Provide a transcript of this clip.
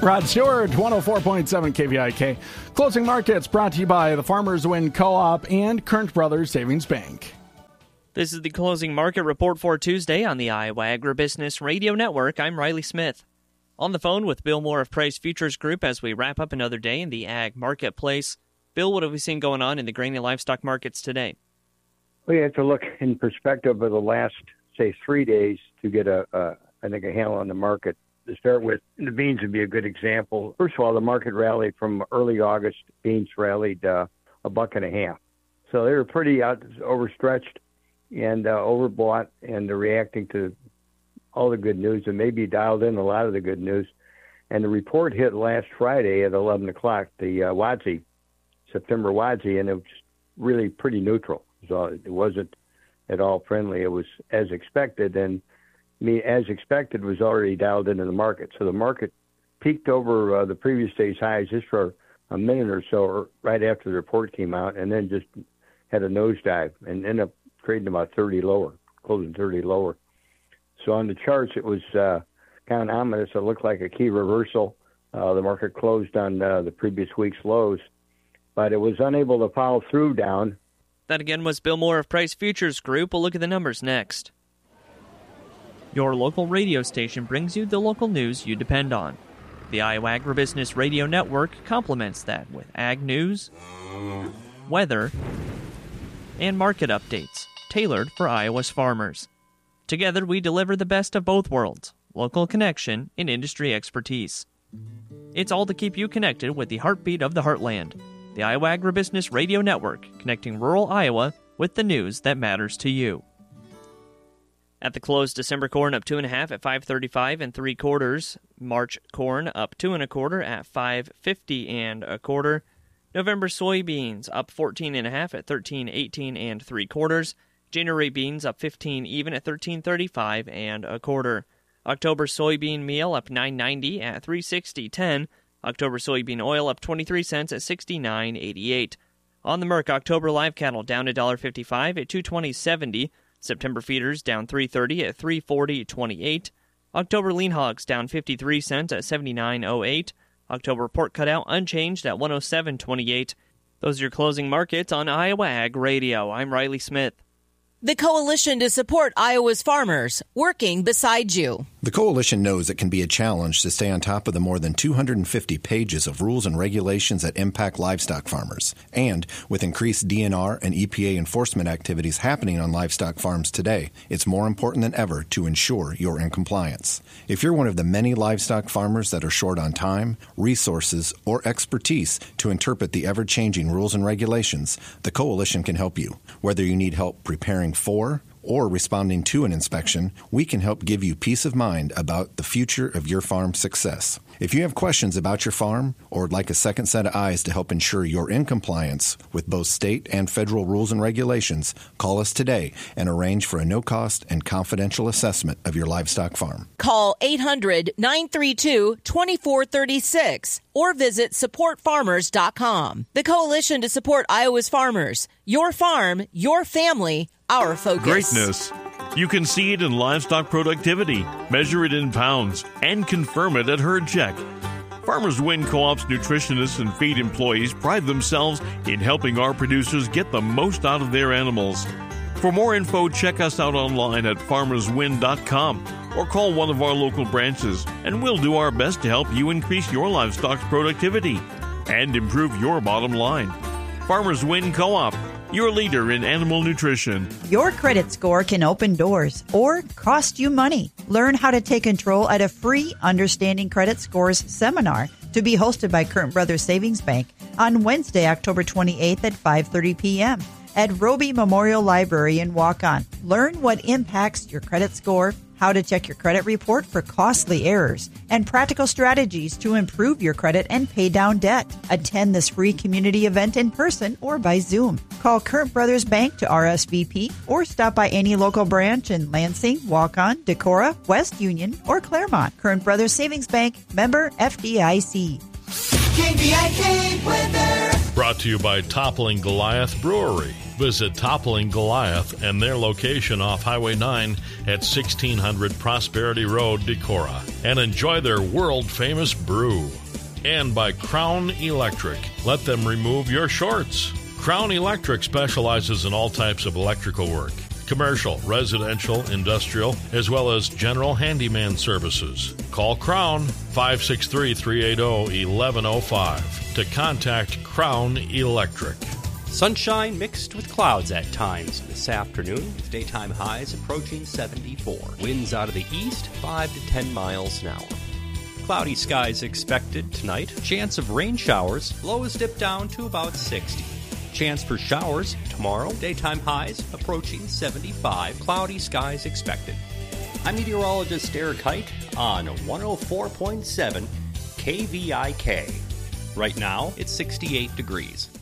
Rod Stewart, 104.7 KVIK. Closing markets brought to you by the Farmers Win Co-op and Current Brothers Savings Bank. This is the closing market report for Tuesday on the Iowa Agribusiness Radio Network. I'm Riley Smith. On the phone with Bill Moore of Price Futures Group as we wrap up another day in the ag marketplace. Bill, what have we seen going on in the grain and livestock markets today? Well, you have to look in perspective of the last, say, 3 days to get a handle on the market. To start with, the beans would be a good example. First of all, the market rallied from early August. Beans rallied $1.50. So they were pretty overstretched and overbought, and they're reacting to all the good news, and maybe dialed in a lot of the good news. And the report hit last Friday at 11 o'clock, the WASDE, September WASDE, and it was really pretty neutral. So it wasn't at all friendly. It was as expected, and as expected was already dialed into the market. So the market peaked over the previous day's highs just for a minute or so right after the report came out, and then just had a nosedive and ended up trading about 30 lower, closing 30 lower. So on the charts, it was kind of ominous. It looked like a key reversal. The market closed on the previous week's lows, but it was unable to follow through down. That again was Bill Moore of Price Futures Group. We'll look at the numbers next. Your local radio station brings you the local news you depend on. The Iowa Agribusiness Radio Network complements that with ag news, weather, and market updates tailored for Iowa's farmers. Together, we deliver the best of both worlds, local connection and industry expertise. It's all to keep you connected with the heartbeat of the heartland. The Iowa Agribusiness Radio Network, connecting rural Iowa with the news that matters to you. At the close, December corn up 2.5 at 5.35 3/4. March corn up 2 1/4 at 5.50 1/4. November soybeans up 14.5 at 13.18 3/4. January beans up 15 even at 13.35 1/4. October soybean meal up 9.90 at 3.60 October soybean oil up 23 cents at 69.88. On the Merck, October live cattle down $1.55 at 220.70. September feeders down 3.30 at 340.28. October lean hogs down 53 cents at 79.08. October pork cutout unchanged at 107.28. Those are your closing markets on Iowa Ag Radio. I'm Riley Smith. The Coalition to Support Iowa's Farmers, working beside you. The Coalition knows it can be a challenge to stay on top of the more than 250 pages of rules and regulations that impact livestock farmers. And with increased DNR and EPA enforcement activities happening on livestock farms today, it's more important than ever to ensure you're in compliance. If you're one of the many livestock farmers that are short on time, resources, or expertise to interpret the ever-changing rules and regulations, the Coalition can help you. Whether you need help preparing for or responding to an inspection, we can help give you peace of mind about the future of your farm's success. If you have questions about your farm or would like a second set of eyes to help ensure you're in compliance with both state and federal rules and regulations, call us today and arrange for a no-cost and confidential assessment of your livestock farm. Call 800-932-2436 or visit supportfarmers.com. The Coalition to Support Iowa's Farmers. Your farm, your family, our focus. Greatness. You can see it in livestock productivity, measure it in pounds, and confirm it at Herd Check. Farmers Win Co-op's nutritionists and feed employees pride themselves in helping our producers get the most out of their animals. For more info, check us out online at farmerswin.com or call one of our local branches, and we'll do our best to help you increase your livestock's productivity and improve your bottom line. Farmers Win Co-op, your leader in animal nutrition. Your credit score can open doors or cost you money. Learn how to take control at a free Understanding Credit Scores seminar to be hosted by Current Brothers Savings Bank on Wednesday, October 28th at 5:30 p.m. at Roby Memorial Library in Waukon. Learn what impacts your credit score, how to check your credit report for costly errors, and practical strategies to improve your credit and pay down debt. Attend this free community event in person or by Zoom. Call Current Brothers Bank to RSVP or stop by any local branch in Lansing, Waukon, Decorah, West Union, or Claremont. Current Brothers Savings Bank, member FDIC. KVIK weather. Brought to you by Toppling Goliath Brewery. Visit Toppling Goliath and their location off Highway 9 at 1600 Prosperity Road, Decorah, and enjoy their world-famous brew. And by Crown Electric. Let them remove your shorts. Crown Electric specializes in all types of electrical work. Commercial, residential, industrial, as well as general handyman services. Call Crown 563-380-1105 to contact Crown Electric. Sunshine mixed with clouds at times this afternoon. Daytime highs approaching 74. Winds out of the east 5 to 10 miles an hour. Cloudy skies expected tonight. Chance of rain showers. Lows dip down to about 60. Chance for showers tomorrow. Daytime highs approaching 75. Cloudy skies expected. I'm meteorologist Eric Height on 104.7 KVIK. Right now, it's 68 degrees.